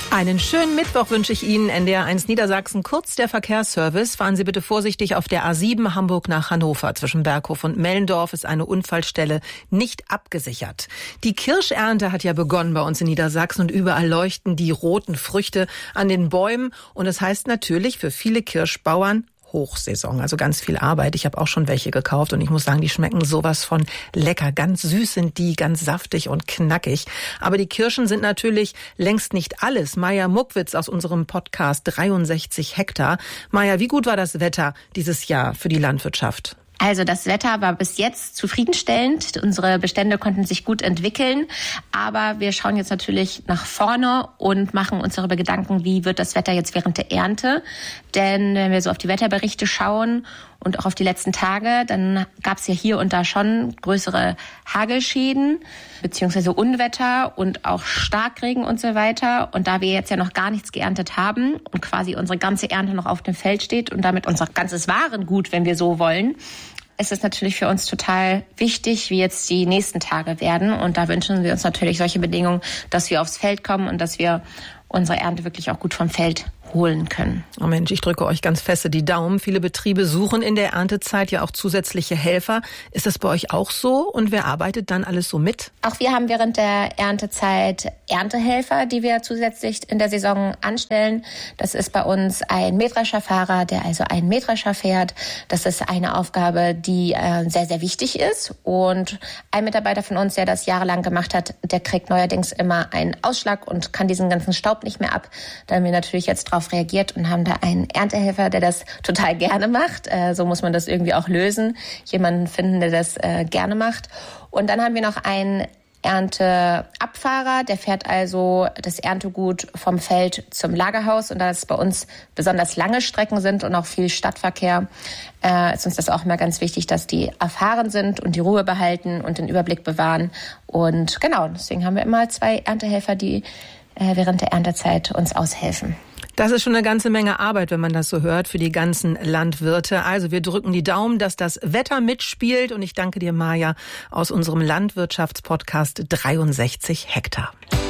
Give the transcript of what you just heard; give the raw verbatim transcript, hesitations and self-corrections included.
Einen schönen Mittwoch wünsche ich Ihnen. N D R eins Niedersachsen, kurz der Verkehrsservice. Fahren Sie bitte vorsichtig auf der A sieben Hamburg nach Hannover. Zwischen Berghof und Mellendorf ist eine Unfallstelle nicht abgesichert. Die Kirschernte hat ja begonnen bei uns in Niedersachsen und überall leuchten die roten Früchte an den Bäumen. Und das heißt natürlich für viele Kirschbauern Hochsaison, also ganz viel Arbeit. Ich habe auch schon welche gekauft und ich muss sagen, die schmecken sowas von lecker. Ganz süß sind die, ganz saftig und knackig. Aber die Kirschen sind natürlich längst nicht alles. Maja Muckwitz aus unserem Podcast dreiundsechzig Hektar. Maja, wie gut war das Wetter dieses Jahr für die Landwirtschaft? Also das Wetter war bis jetzt zufriedenstellend. Unsere Bestände konnten sich gut entwickeln. Aber wir schauen jetzt natürlich nach vorne und machen uns darüber Gedanken, wie wird das Wetter jetzt während der Ernte. Denn wenn wir so auf die Wetterberichte schauen und auch auf die letzten Tage, dann gab es ja hier und da schon größere Hagelschäden beziehungsweise Unwetter und auch Starkregen und so weiter. Und da wir jetzt ja noch gar nichts geerntet haben und quasi unsere ganze Ernte noch auf dem Feld steht und damit unser ganzes Warengut, wenn wir so wollen, ist es natürlich für uns total wichtig, wie jetzt die nächsten Tage werden. Und da wünschen wir uns natürlich solche Bedingungen, dass wir aufs Feld kommen und dass wir unsere Ernte wirklich auch gut vom Feld holen können. Oh Mensch, ich drücke euch ganz feste die Daumen. Viele Betriebe suchen in der Erntezeit ja auch zusätzliche Helfer. Ist das bei euch auch so? Und wer arbeitet dann alles so mit? Auch wir haben während der Erntezeit Erntehelfer, die wir zusätzlich in der Saison anstellen. Das ist bei uns ein Mähdrescherfahrer, der also einen Mähdrescher fährt. Das ist eine Aufgabe, die äh, sehr, sehr wichtig ist. Und ein Mitarbeiter von uns, der das jahrelang gemacht hat, der kriegt neuerdings immer einen Ausschlag und kann diesen ganzen Staub nicht mehr ab. Da haben wir natürlich jetzt drauf reagiert und haben da einen Erntehelfer, der das total gerne macht. Äh, so muss man das irgendwie auch lösen. Jemanden finden, der das äh, gerne macht. Und dann haben wir noch einen Ernteabfahrer, der fährt also das Erntegut vom Feld zum Lagerhaus. Und da es bei uns besonders lange Strecken sind und auch viel Stadtverkehr, äh, ist uns das auch immer ganz wichtig, dass die erfahren sind und die Ruhe behalten und den Überblick bewahren. Und genau, deswegen haben wir immer zwei Erntehelfer, die äh, während der Erntezeit uns aushelfen. Das ist schon eine ganze Menge Arbeit, wenn man das so hört, für die ganzen Landwirte. Also wir drücken die Daumen, dass das Wetter mitspielt. Und ich danke dir, Maja, aus unserem Landwirtschaftspodcast dreiundsechzig Hektar.